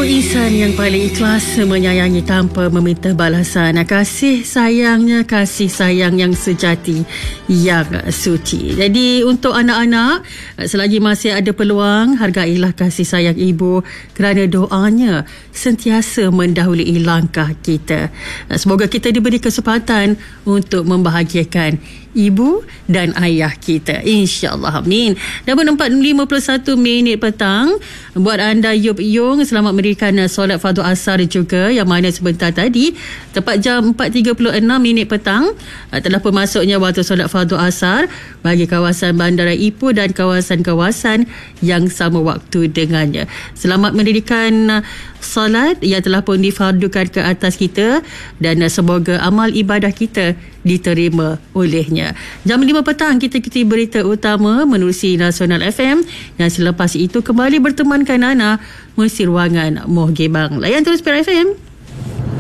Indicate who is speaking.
Speaker 1: insan yang paling ikhlas menyayangi tanpa meminta balasan. Kasih sayangnya kasih sayang yang sejati, yang suci. Jadi untuk anak-anak, selagi masih ada peluang, hargailah kasih sayang ibu kerana doanya sentiasa mendahului langkah kita. Semoga kita diberi kesempatan untuk membahagiakan ibu dan ayah kita, insya-Allah, amin. Dah 4:51 petang. Buat anda Yub Yung, selamat mendirikan solat fardu asar juga, yang mana sebentar tadi tepat jam 4:36 petang telah pun masuknya waktu solat fardu asar bagi kawasan Bandara Ipoh dan kawasan-kawasan yang sama waktu dengannya. Selamat mendirikan solat yang telah pun difardukan ke atas kita, dan semoga amal ibadah kita diterima olehnya. Jam 5 petang kita ikuti berita utama menerusi Nasional FM, dan selepas itu kembali bertemankan Nana mengisi ruangan Moh Gebang. Layan terus PRFM.